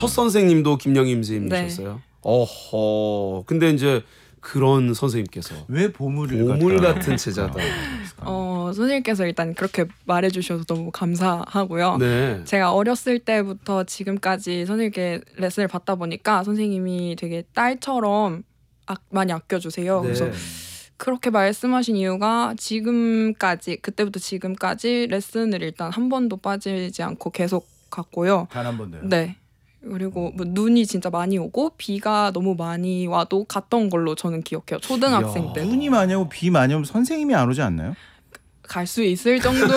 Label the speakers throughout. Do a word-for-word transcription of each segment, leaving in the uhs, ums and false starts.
Speaker 1: 첫 선생님도 김영임 선생님이셨어요?
Speaker 2: 네.
Speaker 1: 어허. 근데 이제 그런 선생님께서
Speaker 3: 왜 보물
Speaker 1: 보물 같은 제자다.
Speaker 2: 어, 선생님께서 일단 그렇게 말해주셔서 너무 감사하고요.
Speaker 1: 네.
Speaker 2: 제가 어렸을 때부터 지금까지 선생님께 레슨을 받다 보니까 선생님이 되게 딸처럼 아, 많이 아껴주세요.
Speaker 1: 네.
Speaker 2: 그래서 그렇게 말씀하신 이유가 지금까지 그때부터 지금까지 레슨을 일단 한 번도 빠지지 않고 계속 갔고요.
Speaker 3: 단 한 번도요?
Speaker 2: 네. 그리고 뭐 눈이 진짜 많이 오고 비가 너무 많이 와도 갔던 걸로 저는 기억해요. 초등학생
Speaker 1: 이야.
Speaker 2: 때.
Speaker 3: 눈이 많이 오고 비 많이 오면 선생님이 안 오지 않나요?
Speaker 2: 갈 수 있을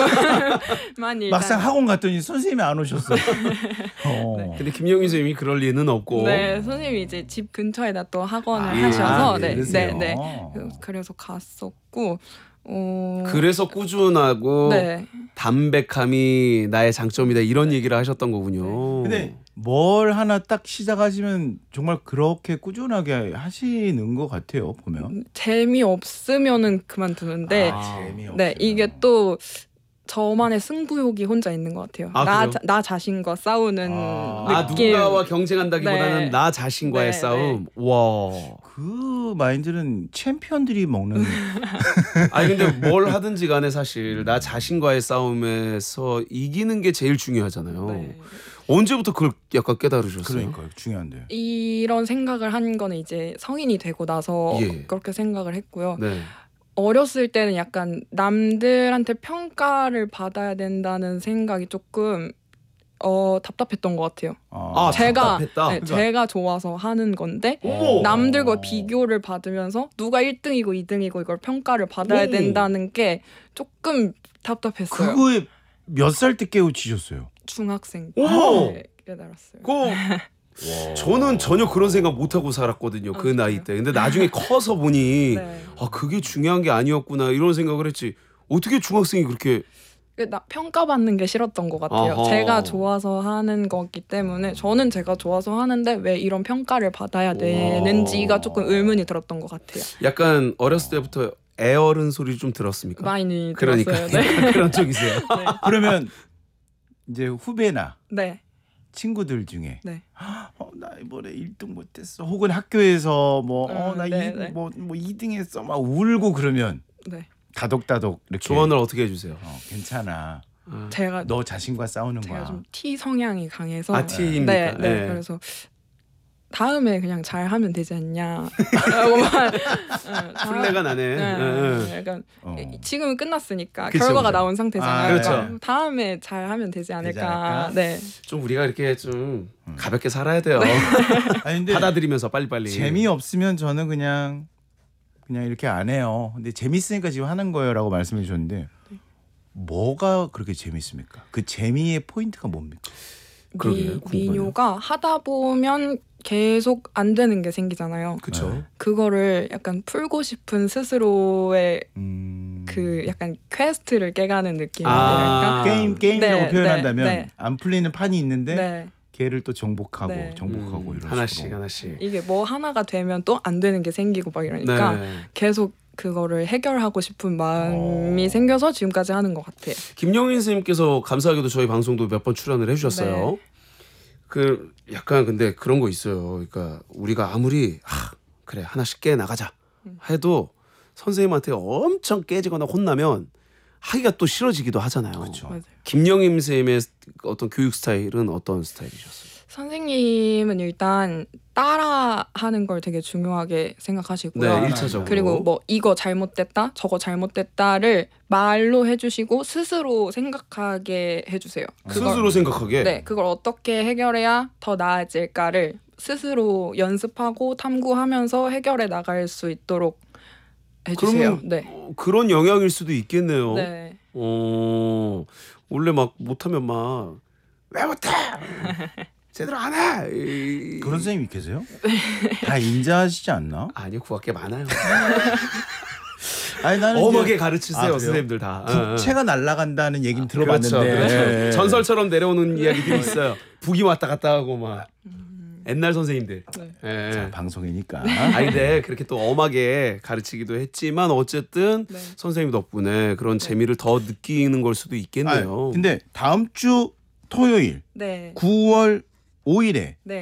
Speaker 2: 정도만 일단.
Speaker 3: 막상 학원 갔더니 선생님이 안 오셨어요. 어.
Speaker 2: 네.
Speaker 1: 근데 김영임 선생님이 그럴 리는 없고.
Speaker 2: 네, 선생님이 이제 집 근처에다 또 학원을
Speaker 1: 아,
Speaker 2: 하셔서
Speaker 1: 네,
Speaker 2: 네,
Speaker 3: 그러세요?
Speaker 2: 네, 네. 그래서 갔었고. 어...
Speaker 1: 그래서 꾸준하고
Speaker 2: 네.
Speaker 1: 담백함이 나의 장점이다 이런 얘기를 하셨던 거군요.
Speaker 3: 근데 뭘 하나 딱 시작하시면 정말 그렇게 꾸준하게 하시는 것 같아요. 보면.
Speaker 2: 재미 없으면은 그만두는데
Speaker 1: 아,
Speaker 3: 재미없어요.
Speaker 2: 네, 이게 또 저만의 승부욕이 혼자 있는 것 같아요.
Speaker 1: 아,
Speaker 2: 나,
Speaker 1: 그래요?
Speaker 2: 자, 나 자신과 싸우는
Speaker 3: 아,
Speaker 1: 아
Speaker 2: 느낌.
Speaker 1: 누군가와 경쟁한다기보다는
Speaker 2: 네.
Speaker 1: 나 자신과의
Speaker 2: 네,
Speaker 1: 싸움. 와.
Speaker 3: 그 마인드는 챔피언들이 먹는.
Speaker 1: 아니 근데 뭘 하든지 간에 사실 나 자신과의 싸움에서 이기는 게 제일 중요하잖아요.
Speaker 2: 네.
Speaker 1: 언제부터 그걸 약간 깨달으셨어요?
Speaker 3: 그러니까요. 중요한데요.
Speaker 2: 이런 생각을 한 거는 이제 성인이 되고 나서
Speaker 1: 예.
Speaker 2: 그렇게 생각을 했고요.
Speaker 1: 네.
Speaker 2: 어렸을 때는 약간 남들한테 평가를 받아야 된다는 생각이 조금 어, 답답했던 것 같아요.
Speaker 1: 아,
Speaker 2: 제가
Speaker 1: 답답했다?
Speaker 2: 네,
Speaker 1: 그러니까.
Speaker 2: 제가 좋아서 하는 건데
Speaker 1: 어머.
Speaker 2: 남들과 비교를 받으면서 누가 일 등이고 이 등이고 이걸 평가를 받아야
Speaker 1: 오.
Speaker 2: 된다는 게 조금 답답했어요.
Speaker 3: 그거에 몇 살 때 깨우치셨어요?
Speaker 2: 중학생
Speaker 1: 어머.
Speaker 2: 때 깨달았어요.
Speaker 1: 그 저는 전혀 그런 생각 못 하고 살았거든요.
Speaker 2: 아,
Speaker 1: 그 나이
Speaker 2: 진짜요?
Speaker 1: 때. 근데 나중에 커서 보니
Speaker 2: 네.
Speaker 1: 아 그게 중요한 게 아니었구나 이런 생각을 했지. 어떻게 중학생이 그렇게
Speaker 2: 나 평가받는 게 싫었던 것 같아요.
Speaker 1: 아하.
Speaker 2: 제가 좋아서 하는 거기 때문에 저는 제가 좋아서 하는데 왜 이런 평가를 받아야 되는지가 조금 의문이 들었던 것 같아요.
Speaker 1: 약간 어렸을 때부터 애어른 소리 좀 들었습니까?
Speaker 2: 많이
Speaker 1: 그러니까
Speaker 2: 들었어요. 네.
Speaker 1: 그런 쪽이세요.
Speaker 2: 네.
Speaker 3: 그러면 이제 후배나
Speaker 2: 네.
Speaker 3: 친구들 중에
Speaker 2: 네.
Speaker 3: 어, 나 이번에 일 등 못했어. 혹은 학교에서 뭐 어,
Speaker 2: 음,
Speaker 3: 나
Speaker 2: 네,
Speaker 3: 이,
Speaker 2: 네.
Speaker 3: 뭐, 뭐 이 등 했어. 막 울고 그러면
Speaker 2: 네.
Speaker 3: 다독다독 이렇게
Speaker 1: 조언을 어떻게 해주세요?
Speaker 3: 어, 괜찮아.
Speaker 2: 제가
Speaker 3: 너 자신과 싸우는
Speaker 2: 제가
Speaker 3: 거야.
Speaker 2: 좀 T 성향이 강해서
Speaker 1: 아 T입니까?
Speaker 2: 네, 네.
Speaker 1: 네.
Speaker 2: 그래서 다음에 그냥 잘 하면 되지 않냐라고만
Speaker 1: 플레가 나네.
Speaker 2: 네,
Speaker 1: 응, 응.
Speaker 2: 약간
Speaker 3: 어.
Speaker 2: 지금은 끝났으니까
Speaker 1: 그쵸,
Speaker 2: 결과가
Speaker 1: 그쵸.
Speaker 2: 나온 상태잖아요.
Speaker 3: 아,
Speaker 1: 그렇죠.
Speaker 2: 그러니까 다음에 잘 하면 되지 않을까.
Speaker 3: 않을까?
Speaker 2: 네.
Speaker 1: 좀 우리가 이렇게 좀 가볍게 살아야 돼요.
Speaker 3: 아니 근데
Speaker 1: 받아들이면서 빨리빨리.
Speaker 3: 재미없으면 저는 그냥 그냥 이렇게 안 해요. 근데 재밌으니까 지금 하는 거예요라고 말씀해 주셨는데 뭐가 그렇게 재밌습니까? 그 재미의 포인트가 뭡니까?
Speaker 1: 그러게요.
Speaker 2: 미,
Speaker 1: 궁금하네요.
Speaker 2: 미녀가 하다 보면 계속 안 되는 게 생기잖아요.
Speaker 1: 그렇죠.
Speaker 3: 네.
Speaker 2: 그거를 약간 풀고 싶은 스스로의
Speaker 3: 음...
Speaker 2: 그 약간 퀘스트를 깨가는 느낌이랄까.
Speaker 1: 아.
Speaker 3: 게임 게임이라고
Speaker 2: 네,
Speaker 3: 표현한다면
Speaker 2: 네, 네.
Speaker 3: 안 풀리는 판이 있는데
Speaker 2: 네.
Speaker 3: 걔를 또 정복하고
Speaker 2: 네.
Speaker 3: 정복하고
Speaker 1: 음,
Speaker 3: 이런
Speaker 1: 하나씩
Speaker 3: 식으로.
Speaker 1: 하나씩.
Speaker 2: 이게 뭐 하나가 되면 또 안 되는 게 생기고 막 이러니까
Speaker 1: 네.
Speaker 2: 계속 그거를 해결하고 싶은 마음이
Speaker 3: 어.
Speaker 2: 생겨서 지금까지 하는 것 같아요.
Speaker 1: 김영인 선생님께서 감사하게도 저희 방송도 몇 번 출연을 해주셨어요.
Speaker 2: 네.
Speaker 1: 그 약간 근데 그런 거 있어요. 그러니까 우리가 아무리 아, 그래 하나씩 깨 나가자 해도 선생님한테 엄청 깨지거나 혼나면 하기가 또 싫어지기도 하잖아요.
Speaker 3: 그렇죠.
Speaker 2: 맞아요.
Speaker 1: 김영임 선생님의 어떤 교육 스타일은 어떤 스타일이셨어요?
Speaker 2: 선생님은 일단 따라하는 걸 되게 중요하게 생각하시고요.
Speaker 1: 네, 일차적으로.
Speaker 2: 그리고 뭐 이거 잘못됐다, 저거 잘못됐다를 말로 해주시고 스스로 생각하게 해주세요. 그걸,
Speaker 1: 스스로 생각하게.
Speaker 2: 네, 그걸 어떻게 해결해야 더 나아질까를 스스로 연습하고 탐구하면서 해결해 나갈 수 있도록 해주세요.
Speaker 1: 그러면
Speaker 2: 네.
Speaker 1: 어, 그런 영향일 수도 있겠네요.
Speaker 2: 네.
Speaker 1: 어, 원래 막 못하면 막 왜 못해? 제대로 안 해. 이-
Speaker 3: 그런 선생님이 계세요? 다 인자하시지 않나?
Speaker 1: 아니요, 구학계 많아요.
Speaker 3: 아니 나는
Speaker 1: 엄하게
Speaker 3: 이제
Speaker 1: 가르치세요,
Speaker 3: 아, 그래요?
Speaker 1: 선생님들 다. 어, 어.
Speaker 3: 국채가 날아간다는 얘기는
Speaker 1: 그렇죠,
Speaker 3: 들어봤는데
Speaker 1: 그렇죠.
Speaker 3: 예.
Speaker 1: 전설처럼 내려오는 이야기들이 있어요. 북이 왔다 갔다 하고 막 옛날 선생님들.
Speaker 2: 네.
Speaker 1: 예.
Speaker 3: 자, 방송이니까
Speaker 1: 아니 근데 그렇게 또 엄하게 가르치기도 했지만 어쨌든
Speaker 2: 네.
Speaker 1: 선생님 덕분에 그런 재미를 더 느끼는 걸 수도 있겠네요.
Speaker 3: 아, 근데 다음 주 토요일
Speaker 2: 네.
Speaker 3: 구월 오일에
Speaker 2: 네.